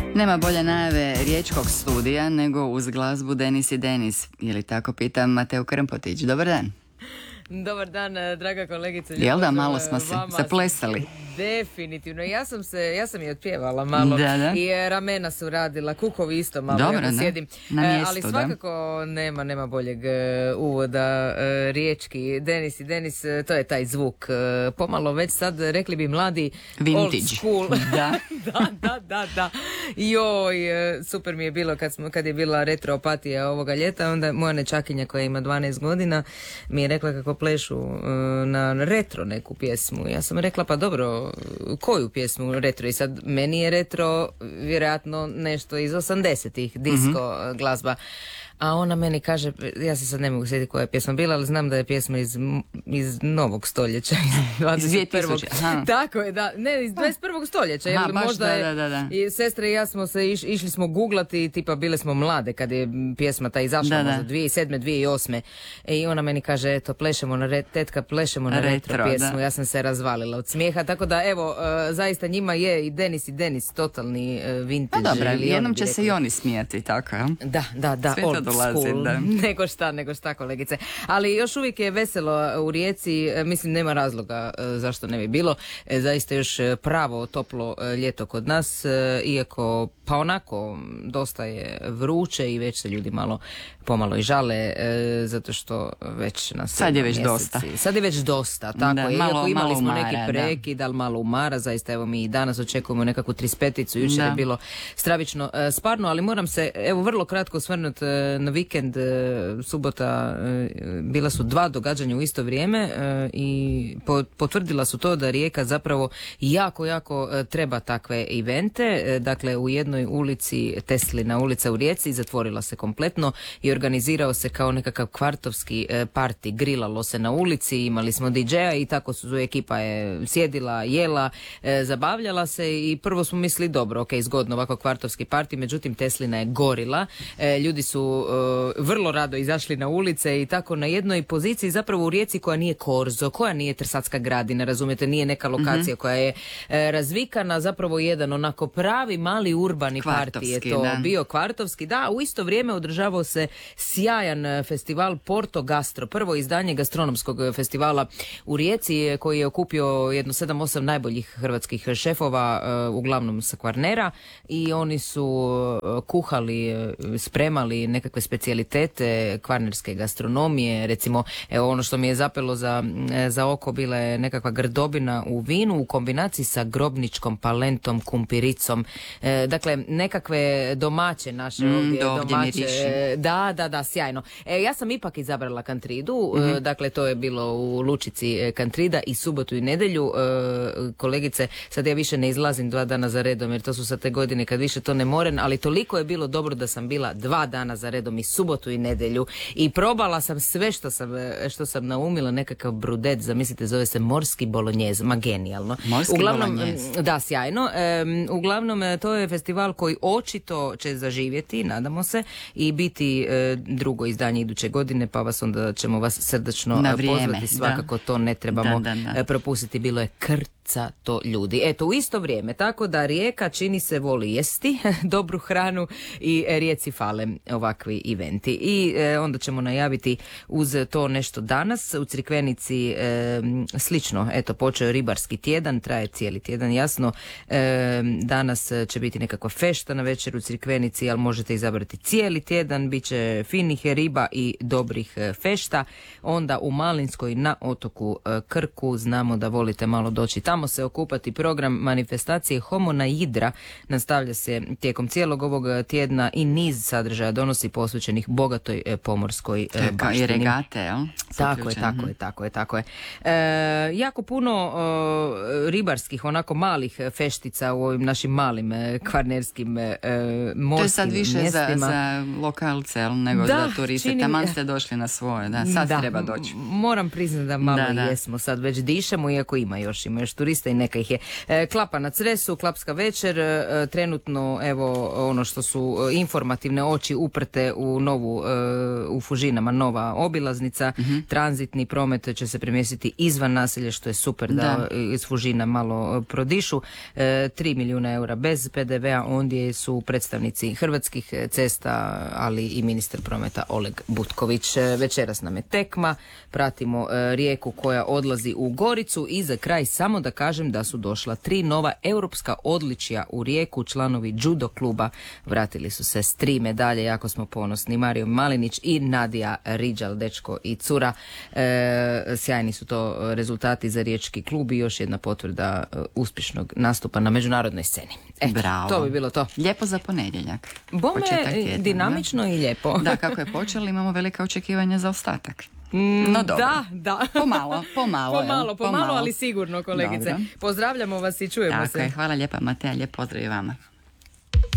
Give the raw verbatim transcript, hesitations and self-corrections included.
Nema bolje najave riječkog studija nego uz glazbu Denis i Denis. Je li tako, pitam Mateo Krmpotić. Dobar dan. Dobar dan, draga kolegice. Jel da, malo smo se zaplesali? Definitivno. Ja sam se, ja sam i otpjevala malo. Da, da. I ramena su radila, kukovi isto malo. Dobro, ja sjedim. Na mjestu, ali svakako da. nema, nema boljeg uvoda riječki. Denis i Denis, to je taj zvuk. Pomalo već sad, rekli bi mladi, vintage. Old school. Da. da, da, da, da. Joj, super mi je bilo kad, smo, kad je bila retroapatija ovoga ljeta. Onda moja nečakinja koja ima dvanaest godina mi je rekla kako plešu na retro neku pjesmu. Ja sam rekla, pa dobro, koju pjesmu retro? I sad meni je retro vjerojatno nešto iz osamdesetih, disco mm-hmm. glazba. A ona meni kaže, ja se sad ne mogu sjetiti koja je pjesma bila, ali znam da je pjesma iz, iz novog stoljeća, iz dvadeset prvog. Tako je, da, ne, iz dvadeset prvog stoljeća. Aha, baš, možda da, je, da, da, da. I sestra i ja smo se iš, išli smo googlati, tipa bile smo mlade kad je pjesma ta izašla, da, možda dvije tisuće sedme, dvije tisuće osme. E, I ona meni kaže, eto, plešemo na re, tetka, plešemo na retro, retro pjesmu. Da. Ja sam se razvalila od smijeha, tako da evo, uh, zaista njima je i Denis i Denis totalni uh, vintage. Pa dobro, jednom će se i oni smijeti, tako je. Da, da, da, sve to dolazi. Da. Nego šta, nego šta kolegice. Ali još uvijek je veselo u Rijeci, mislim nema razloga zašto ne bi bilo. Zaista još pravo toplo ljeto kod nas, iako pa onako dosta je vruće i već se ljudi malo pomalo i žale, zato što već nas sad je već mjeseci. dosta. Sad je već dosta, tako da, je. Malo, iako imali smo umara, neki prekid, ali malo umara, zaista evo mi i danas očekujemo nekakvu trispeticu, jučer je bilo stravično sparno, ali moram se evo vrlo kratko osvrnuti na vikend. Subota bila su dva događanja u isto vrijeme i potvrdila su to da Rijeka zapravo jako, jako treba takve evente. Dakle, u jednoj ulici, Teslina ulica u Rijeci, zatvorila se kompletno i organizirao se kao nekakav kvartovski party. Grilalo se na ulici, imali smo di džeja i tako su ekipa je sjedila, jela, zabavljala se i prvo smo mislili dobro, ok, zgodno ovako kvartovski party, međutim Teslina je gorila. Ljudi su vrlo rado izašli na ulice i tako na jednoj poziciji zapravo u Rijeci koja nije Korzo, koja nije Trsatska Gradina, razumijete, nije neka lokacija mm-hmm. koja je e, razvikana, zapravo jedan onako pravi mali urbani party je to da. bio kvartovski. Da, u isto vrijeme održavao se sjajan festival Porto Gastro, prvo izdanje gastronomskog festivala u Rijeci koji je okupio jedno sedam osam najboljih hrvatskih šefova, e, uglavnom sa Kvarnera, i oni su kuhali, spremali nekakve specijalitete kvarnerske gastronomije, recimo evo ono što mi je zapelo za, za oko bila je nekakva grdobina u vinu u kombinaciji sa grobničkom palentom, kumpiricom, e, dakle nekakve domaće naše mm, ovdje, domaće, e, da, da, da, sjajno. E, ja sam ipak izabrala Kantridu, mm-hmm. e, dakle to je bilo u Lučici Kantrida i subotu i nedjelju. E, kolegice, sad ja više ne izlazim dva dana za redom jer to su sad te godine kad više to ne moren, ali toliko je bilo dobro da sam bila dva dana za redom i subotu i nedjelju i probala sam sve što sam, što sam naumila, nekakav brudet, zamislite, zove se morski bolonjez, ma genijalno. Morski uglavnom, bolonjez. Da, sjajno. E, uglavnom, to je festival koji očito će zaživjeti, nadamo se, i biti e, drugo izdanje iduće godine, pa vas onda ćemo vas srdačno na vrijeme, pozvati. Svakako da. to ne trebamo da, da, da. propustiti, bilo je krca to ljudi. Eto, u isto vrijeme, tako da Rijeka čini se voli jesti dobru hranu i Rijeci fale ovakvi eventi. I e, onda ćemo najaviti uz to nešto danas. U Crikvenici e, slično, eto, počeo je ribarski tjedan, traje cijeli tjedan, jasno. E, danas će biti nekakva fešta na večer u Crikvenici, ali možete izabrati cijeli tjedan, bit će finih riba i dobrih fešta. Onda u Malinskoj na otoku Krku, znamo da volite malo doći tamo se okupati. Program manifestacije Homo na Idra nastavlja se tijekom cijelog ovog tjedna i niz sadržaja donosi posvećenih bogatoj pomorskoj baštini. Kao i regate, jel? Tako je, tako je, tako je, tako je. E, jako puno o, ribarskih, onako malih feštica u ovim našim malim e, kvarnerskim e, morskim to je sad više za, za lokalce, jel, nego da, za turiste. činim... Taman ste došli na svoje, da, sad da, treba doći. Moram priznati da malo da, da. jesmo, sad već dišemo, iako ima još, ima još turista. turista i neka ih je. E, Klapa na Cresu, Klapska večer, e, trenutno evo ono što su informativne oči uprte u novu, e, u Fužinama nova obilaznica, mm-hmm. tranzitni promet će se premjestiti izvan naselja, što je super da, da iz Fužina malo prodišu. E, tri milijuna eura bez pe de vea, ondje su predstavnici Hrvatskih cesta, ali i ministar prometa Oleg Butković. E, večeras nam je tekma, pratimo e, Rijeku koja odlazi u Goricu i za kraj samo da kažem da su došla tri nova europska odličja u Rijeku. Članovi judo kluba vratili su se s tri medalje, jako smo ponosni. Mario Malinić i Nadija Riđal, dečko i cura. E, sjajni su to rezultati za riječki klub i još jedna potvrda e, uspješnog nastupa na međunarodnoj sceni. Eto, bravo. To bi bilo to. Lijepo za ponedjeljak. Bome, dinamično da? I lijepo. Da, kako je počelo, imamo velika očekivanja za ostatak. No dobro. Da, da. Pomalo, pomalo. pomalo, pomalo, ali sigurno, kolegice. Dobro. Pozdravljamo vas i čujemo Tako se. Je, hvala lijepa, Matea, lijep pozdrav i vama.